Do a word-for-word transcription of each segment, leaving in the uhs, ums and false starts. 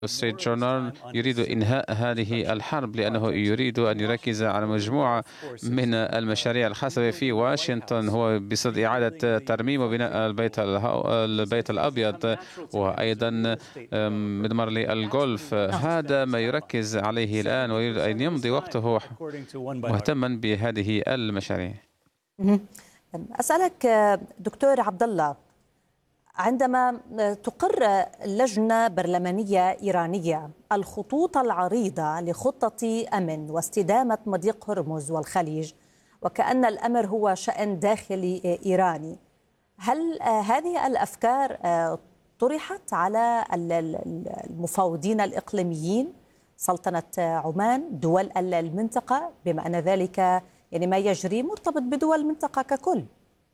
ستريت جورنال يريد إنهاء هذه الحرب لأنه يريد أن يركز على مجموعة من المشاريع الخاصة في واشنطن، هو بصدد إعادة ترميم وبناء البيت البيت الأبيض وأيضا مضمار للجولف. هذا ما يركز عليه الآن ويريد أن يمضي وقته مهتما بهذه المشاريع. أسألك دكتور عبد الله، عندما تقر لجنة برلمانية إيرانية الخطوط العريضة لخطة أمن واستدامة مضيق هرمز والخليج، وكأن الأمر هو شأن داخلي إيراني، هل هذه الأفكار طرحت على المفاوضين الإقليميين، سلطنة عمان، دول المنطقة، بما أن ذلك يعني ما يجري مرتبط بدول المنطقة ككل؟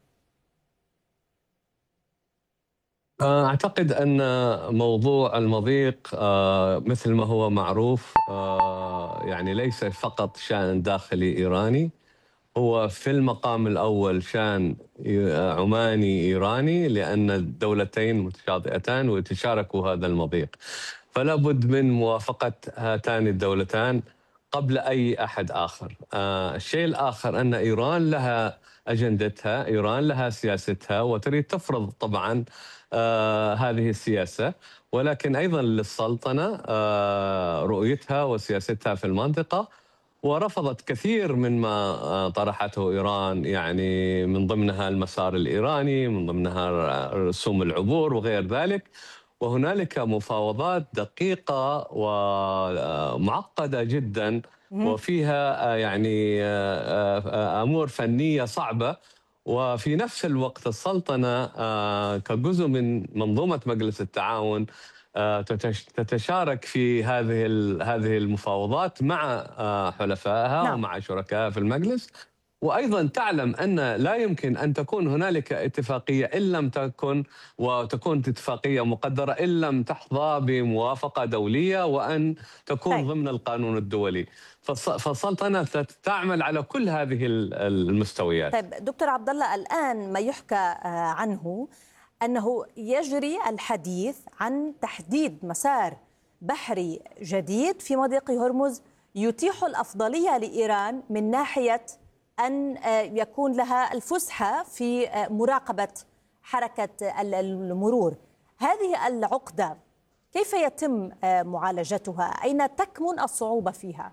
أعتقد أن موضوع المضيق مثل ما هو معروف يعني ليس فقط شأن داخلي إيراني، هو في المقام الأول شأن عماني إيراني، لأن الدولتين متشاطئتان ويتشاركوا هذا المضيق، فلا بد من موافقة هاتان الدولتان قبل أي أحد آخر. الشيء الآخر أن إيران لها أجندتها، إيران لها سياستها وتريد تفرض طبعاً آه هذه السياسة، ولكن أيضا للسلطنة آه رؤيتها وسياستها في المنطقة، ورفضت كثير من ما طرحته إيران، يعني من ضمنها المسار الإيراني، من ضمنها رسوم العبور وغير ذلك. وهنالك مفاوضات دقيقة ومعقدة جدا وفيها يعني أمور فنية صعبة، وفي نفس الوقت السلطنة كجزء من منظومة مجلس التعاون تتشارك في هذه هذه المفاوضات مع حلفائها نعم. ومع شركائها في المجلس، وأيضا تعلم أن لا يمكن أن تكون هنالك اتفاقية إن لم تكن وتكون اتفاقية مقدرة إن لم تحظى بموافقة دولية وأن تكون طيب. ضمن القانون الدولي. فالسلطنة تعمل على كل هذه المستويات. طيب دكتور عبد الله، الآن ما يحكى عنه أنه يجري الحديث عن تحديد مسار بحري جديد في مضيق هرمز يتيح الأفضلية لإيران من ناحية أن يكون لها الفسحة في مراقبة حركة المرور. هذه العقدة كيف يتم معالجتها؟ أين تكمن الصعوبة فيها؟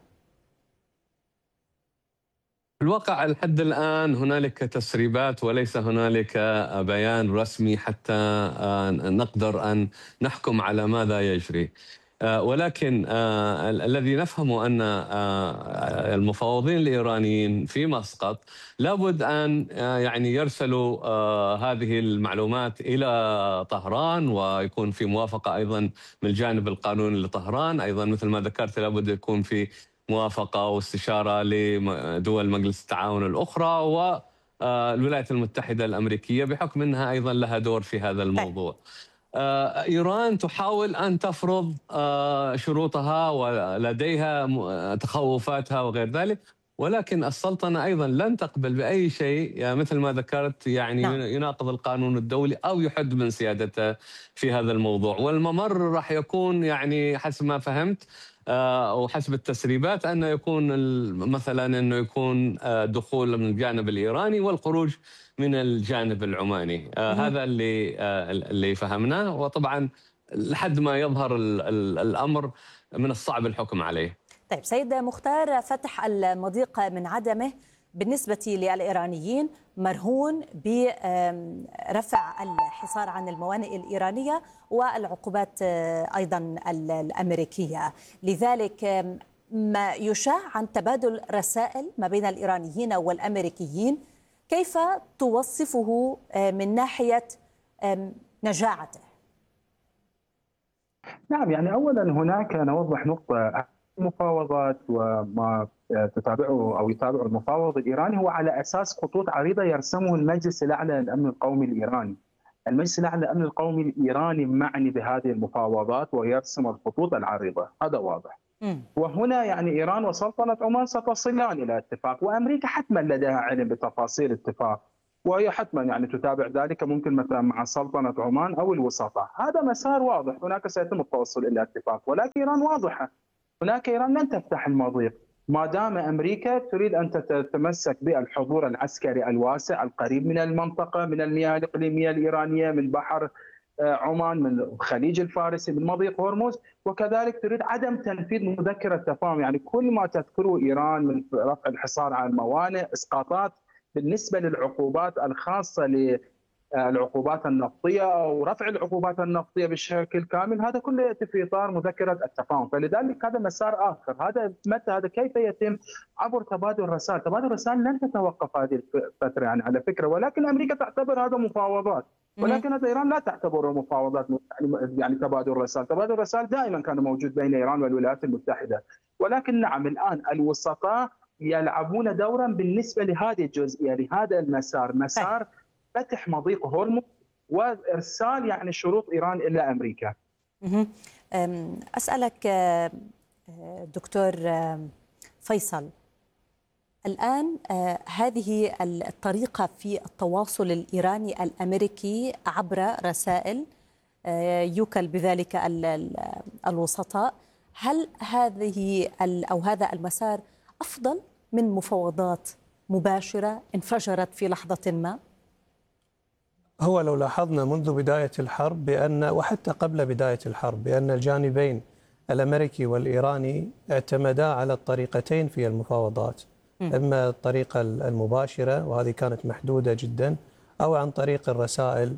في الواقع لحد الآن هنالك تسريبات وليس هنالك بيان رسمي حتى نقدر أن نحكم على ماذا يجري، ولكن الذي نفهمه أن المفاوضين الإيرانيين في مسقط لابد أن يعني يرسلوا هذه المعلومات إلى طهران، ويكون في موافقة أيضا من الجانب القانوني لطهران. أيضا مثل ما ذكرت لابد يكون في موافقة واستشارة لدول مجلس التعاون الأخرى والولايات المتحدة الأمريكية، بحكم أنها أيضا لها دور في هذا الموضوع. إيران تحاول أن تفرض شروطها ولديها تخوفاتها وغير ذلك، ولكن السلطنة أيضا لن تقبل بأي شيء مثل ما ذكرت يعني نعم. يناقض القانون الدولي أو يحد من سيادته في هذا الموضوع. والممر راح يكون يعني حسب ما فهمت وحسب التسريبات أنه يكون مثلا أنه يكون دخول من الجانب الإيراني والخروج من الجانب العماني. هذا اللي اللي فهمناه، وطبعا لحد ما يظهر الأمر من الصعب الحكم عليه. طيب سيد مختار، فتح المضيق من عدمه بالنسبة للإيرانيين مرهون برفع الحصار عن الموانئ الإيرانية والعقوبات أيضا الأمريكية، لذلك ما يشاع عن تبادل رسائل ما بين الإيرانيين والأمريكيين، كيف توصفه من ناحية نجاعته؟ نعم، يعني أولا هناك نوضح نقطة، المفاوضات وما تتابعه أو يتابعه المفاوض الإيراني هو على أساس خطوط عريضة يرسمه المجلس الأعلى للأمن القومي الإيراني. المجلس الأعلى للأمن القومي الإيراني معني بهذه المفاوضات ويرسم الخطوط العريضة، هذا واضح. م. وهنا يعني إيران وسلطنة عمان ستصلان إلى اتفاق، وأمريكا حتما لديها علم بتفاصيل اتفاق وهي حتما يعني تتابع ذلك، ممكن مثلا مع سلطنة عمان أو الوسطاء. هذا مسار واضح، هناك سيتم التوصل إلى اتفاق، ولكن إيران واضحة، هناك إيران لن تفتح المضيق ما دام أمريكا تريد أن تتمسك بالحضور العسكري الواسع القريب من المنطقة، من المياه الإقليمية الإيرانية، من بحر عمان، من الخليج الفارسي، من مضيق هرمز، وكذلك تريد عدم تنفيذ مذكرة التفاهم. يعني كل ما تذكره إيران من رفع الحصار على الموانئ، إسقاطات بالنسبة للعقوبات الخاصة للعقوبات النفطية أو رفع العقوبات النفطية بشكل كامل، هذا كله يأتي في إطار مذكرة التفاهم. فلذلك هذا مسار آخر. هذا متى هذا كيف يتم؟ عبر تبادل رسائل. تبادل الرسائل لن تتوقف هذه الفترة يعني على فكرة، ولكن أمريكا تعتبر هذا مفاوضات، ولكن هذا إيران لا تعتبره مفاوضات يعني تبادل رسائل. تبادل رسائل دائما كان موجود بين إيران والولايات المتحدة، ولكن نعم الآن الوسطاء يلعبون دورا بالنسبة لهذه الجزئية، لهذا المسار، مسار فتح مضيق هرمز وإرسال يعني شروط إيران إلى أمريكا. أسألك دكتور فيصل، الآن هذه الطريقة في التواصل الإيراني الأمريكي عبر رسائل يوكل بذلك الوسطاء، هل هذه أو هذا المسار أفضل من مفاوضات مباشرة انفجرت في لحظة ما؟ هو لو لاحظنا منذ بداية الحرب بأن وحتى قبل بداية الحرب بأن الجانبين الأمريكي والإيراني اعتمدا على الطريقتين في المفاوضات، إما الطريقة المباشرة وهذه كانت محدودة جدا، أو عن طريق الرسائل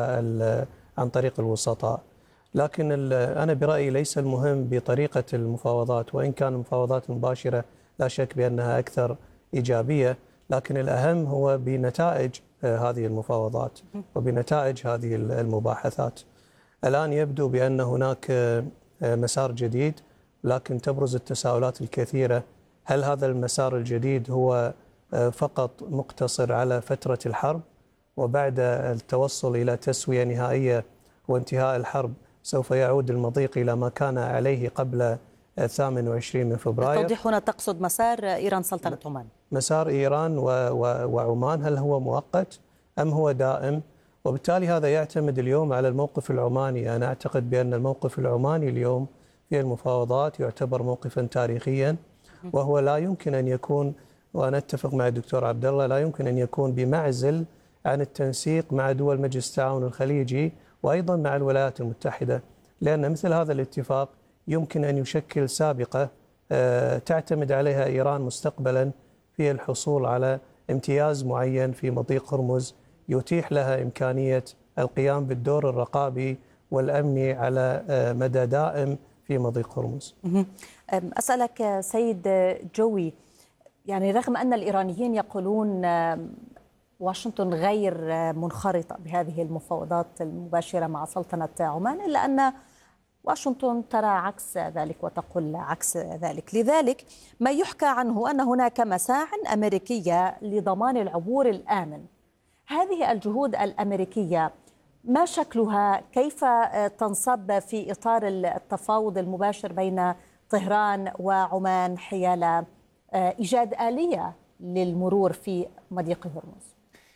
وعن طريق الوسطاء. لكن أنا برأيي ليس المهم بطريقة المفاوضات، وإن كان المفاوضات المباشرة لا شك بأنها أكثر إيجابية، لكن الأهم هو بنتائج هذه المفاوضات وبنتائج هذه المباحثات. الآن يبدو بأن هناك مسار جديد، لكن تبرز التساؤلات الكثيرة. هل هذا المسار الجديد هو فقط مقتصر على فترة الحرب، وبعد التوصل إلى تسوية نهائية وانتهاء الحرب سوف يعود المضيق إلى ما كان عليه قبل الثامن والعشرين من فبراير؟ التوضيح هنا تقصد مسار إيران سلطنة عمان. مسار إيران وعمان، هل هو مؤقت أم هو دائم؟ وبالتالي هذا يعتمد اليوم على الموقف العماني. أنا أعتقد بأن الموقف العماني اليوم في المفاوضات يعتبر موقفا تاريخيا، وهو لا يمكن أن يكون، وأنا أتفق مع الدكتور عبد الله، لا يمكن أن يكون بمعزل عن التنسيق مع دول مجلس التعاون الخليجي وأيضا مع الولايات المتحدة، لأن مثل هذا الاتفاق يمكن أن يشكل سابقة تعتمد عليها إيران مستقبلا في الحصول على امتياز معين في مضيق هرمز يتيح لها إمكانية القيام بالدور الرقابي والأمني على مدى دائم في مضيق هرمز. أسألك سيد جوي، يعني رغم أن الإيرانيين يقولون واشنطن غير منخرطة بهذه المفاوضات المباشرة مع سلطنة عمان، إلا أن واشنطن ترى عكس ذلك وتقول عكس ذلك. لذلك ما يحكى عنه أن هناك مساع أمريكية لضمان العبور الآمن. هذه الجهود الأمريكية ما شكلها؟ كيف تنصب في إطار التفاوض المباشر بين طهران وعمان حيال إيجاد آلية للمرور في مضيق هرمز؟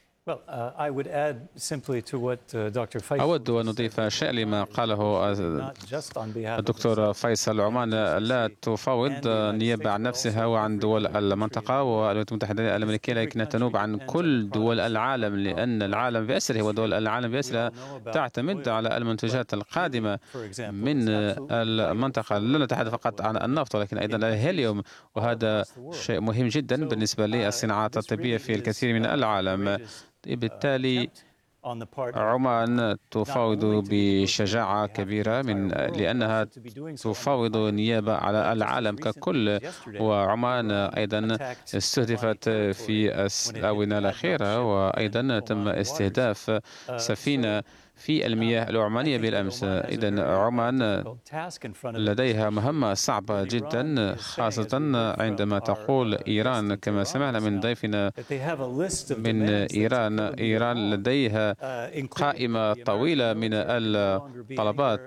أود أن أضيف شيء لما قاله الدكتور فيصل. عمان لا تفاوض نيابة عن نفسها وعن دول المنطقة والولايات المتحدة الأمريكية، لكن تنوب عن كل دول العالم، لأن العالم بأسره ودول العالم بأسرها تعتمد على المنتجات القادمة من المنطقة. لا نتحدث فقط عن النفط ولكن أيضا الهيليوم، وهذا شيء مهم جدا بالنسبة للصناعات الطبية في الكثير من العالم. بالتالي عمان تفاوض بشجاعة كبيرة من لأنها تفاوض نيابة على العالم ككل، وعمان أيضا استهدفت في الآونة الأخيرة، وأيضا تم استهداف سفينة في المياه العمانية بالأمس. إذن عمان لديها مهمة صعبة جدا، خاصة عندما تقول إيران كما سمعنا من ضيفنا من إيران. إيران لديها قائمة طويلة من الطلبات،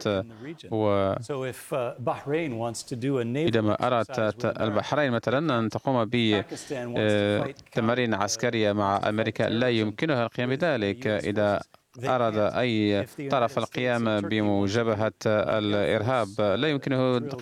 وإذا أردت البحرين مثلا أن تقوم بتمارين عسكرية مع أمريكا لا يمكنها القيام بذلك. إذا أراد أي طرف القيام بمجابهة الإرهاب لا يمكنه